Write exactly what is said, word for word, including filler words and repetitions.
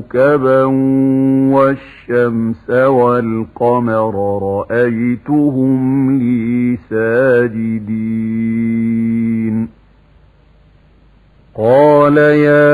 كوكبا والشمس والقمر رأيتهم لي ساجدين قال يا